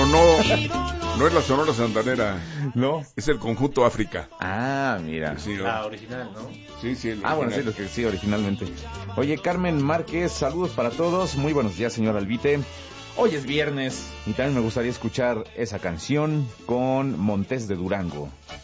no es la Sonora Santanera. ¿No? Es el Conjunto África. Ah, mira. Sí, La original, ¿no? sí. Bueno, sí, lo que sí, originalmente. Oye, Carmen Márquez, saludos para todos. Muy buenos días, señor Albite. Hoy es viernes y también me gustaría escuchar esa canción con Montes de Durango.